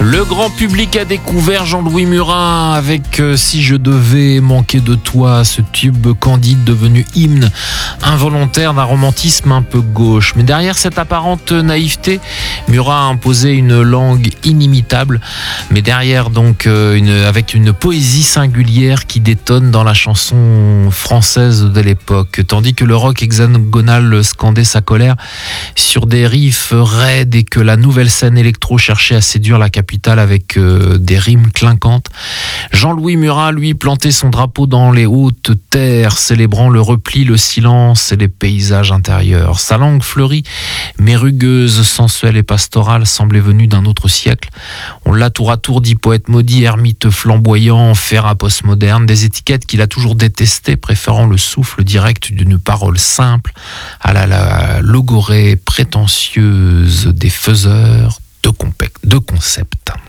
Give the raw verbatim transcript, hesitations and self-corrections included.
Le grand public a découvert Jean-Louis Murat avec euh, Si je devais manquer de toi, ce tube candide devenu hymne involontaire d'un romantisme un peu gauche. Mais derrière cette apparente naïveté, Murat a imposé une langue inimitable, mais derrière donc euh, une, avec une poésie singulière qui détonne dans la chanson française de l'époque. Tandis que le rock hexagonal scandait sa colère sur des riffs raides et que la nouvelle scène électro cherchait à séduire la capitale avec euh, des rimes clinquantes, Jean-Louis Murat, lui, plantait son drapeau dans les hautes terres, célébrant le repli, le silence et les paysages intérieurs. Sa langue fleurie, mais rugueuse, sensuelle et pastorale, semblait venue d'un autre siècle. On l'a tour à tour dit poète maudit, ermite flamboyant, fer à postmoderne, des étiquettes qu'il a toujours détestées, préférant le souffle direct d'une parole simple à la, la logorée prétentieuse des faiseurs de, compé- de concepts.